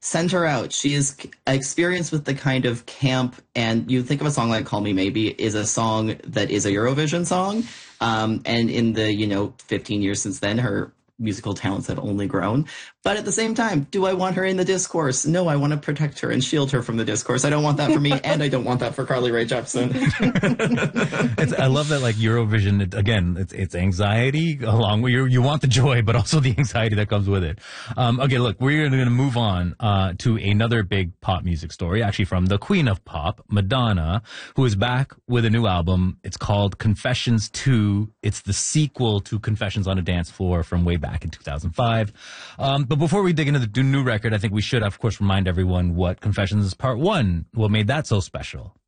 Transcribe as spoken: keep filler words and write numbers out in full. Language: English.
Send her out. She is experienced with the kind of camp, and you think of a song like Call Me Maybe is a song that is a Eurovision song. Um, and in the, you know, fifteen years since then, her musical talents have only grown. But at the same time, do I want her in the discourse? No, I want to protect her and shield her from the discourse. I don't want that for me, and I don't want that for Carly Rae Jepsen. It's, I love that, like, Eurovision, it, again, it's it's anxiety along with you. You want the joy, but also the anxiety that comes with it. Um, okay, look, we're going to move on uh, to another big pop music story, actually from the queen of pop, Madonna, who is back with a new album. It's called Confessions two. It's the sequel to Confessions on a Dance Floor from way back in two thousand five. Um, but before we dig into the new record, I think we should, of course, remind everyone what Confessions Part one, what made that so special.